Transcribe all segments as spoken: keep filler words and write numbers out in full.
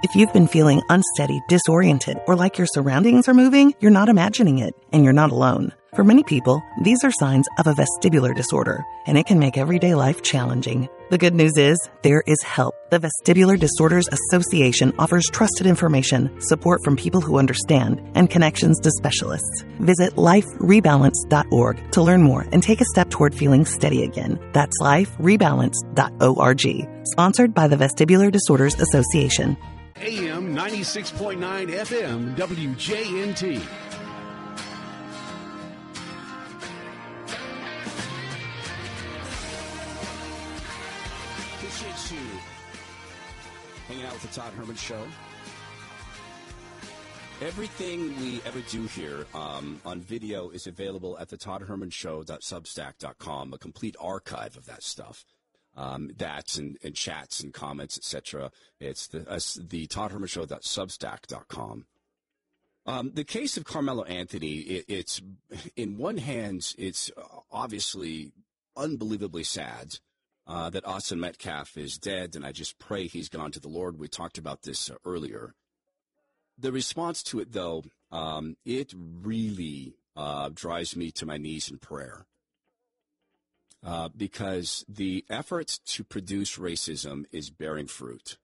If you've been feeling unsteady, disoriented, or like your surroundings are moving, you're not imagining it, and you're not alone. For many people, these are signs of a vestibular disorder, and it can make everyday life challenging. The good news is, there is help. The Vestibular Disorders Association offers trusted information, support from people who understand, and connections to specialists. Visit life rebalance dot org to learn more and take a step toward feeling steady again. That's life rebalance dot org. Sponsored by the Vestibular Disorders Association. A M ninety-six point nine F M W J N T. Appreciate you hanging out with the Todd Herman Show. Everything we ever do here um, on video is available at the todd herman show dot substack dot com, a complete archive of that stuff. Um, that and, and chats and comments, et cetera. It's the uh, the todd herman show dot substack dot com. Um, the case of Carmelo Anthony, it, it's in one hand, it's obviously unbelievably sad uh, that Austin Metcalf is dead, and I just pray he's gone to the Lord. We talked about this uh, earlier. The response to it, though, um, it really uh, drives me to my knees in prayer. Uh, because the effort to produce racism is bearing fruit.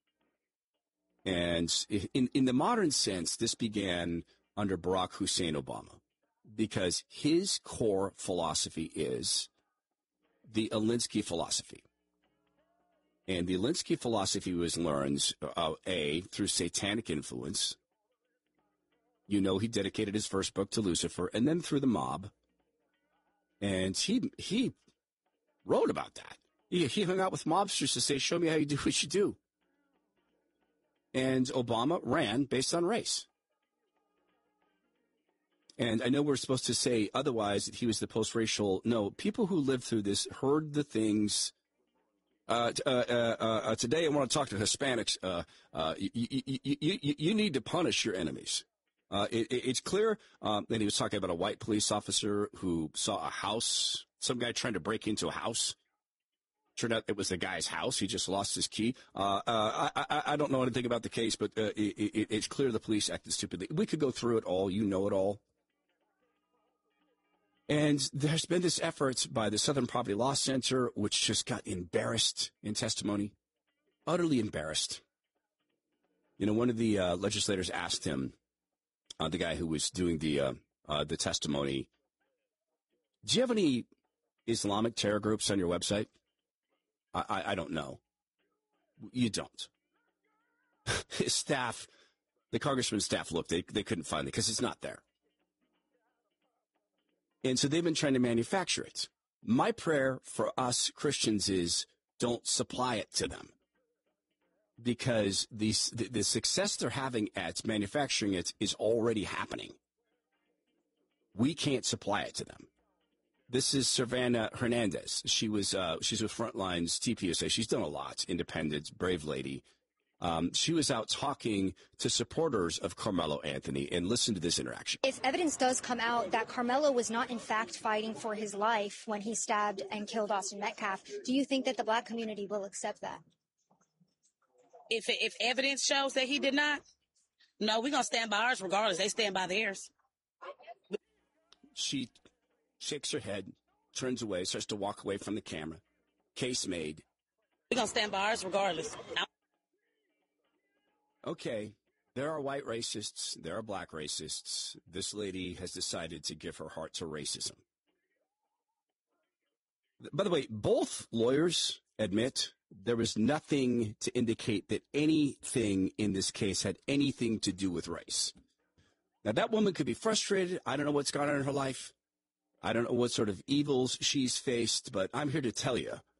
And in, in the modern sense, this began under Barack Hussein Obama, because his core philosophy is the Alinsky philosophy. And the Alinsky philosophy was learned, uh, A, through satanic influence. You know, he dedicated his first book to Lucifer, and then through the mob. And he he... wrote about that. He, he hung out with mobsters to say, show me how you do what you do. And Obama ran based on race. And I know we're supposed to say otherwise, that he was the post-racial. No, people who lived through this heard the things. Uh, uh, uh, uh, today I want to talk to Hispanics. Uh, uh, you, you, you, you, you need to punish your enemies. Uh, it, it's clear um, that he was talking about a white police officer who saw a house, some guy trying to break into a house. Turned out it was the guy's house. He just lost his key. Uh, uh, I, I, I don't know anything about the case, but uh, it, it, it's clear the police acted stupidly. We could go through it all. You know it all. And there's been this effort by the Southern Poverty Law Center, which just got embarrassed in testimony, utterly embarrassed. You know, one of the uh, legislators asked him, uh, the guy who was doing the uh, uh, the testimony, do you have any Islamic terror groups on your website? I, I, I don't know. You don't. His staff, the congressman's staff looked, they, they couldn't find it because it's not there. And so they've been trying to manufacture it. My prayer for us Christians is don't supply it to them, because the, the, the success they're having at manufacturing it is already happening. We can't supply it to them. This is Savannah Hernandez. She was uh, she's with Frontlines T P S A. She's done a lot. Independent, brave lady. Um, she was out talking to supporters of Carmelo Anthony, and listen to this interaction. If evidence does come out that Carmelo was not in fact fighting for his life when he stabbed and killed Austin Metcalf, do you think that the black community will accept that? If if evidence shows that he did not, no, we're going to stand by ours regardless. They stand by theirs. She shakes her head, turns away, starts to walk away from the camera. Case made. We're going to stand by ours regardless. Okay, there are white racists, there are black racists. This lady has decided to give her heart to racism. By the way, both lawyers admit there was nothing to indicate that anything in this case had anything to do with race. Now, that woman could be frustrated. I don't know what's gone on in her life. I don't know what sort of evils she's faced, but I'm here to tell you,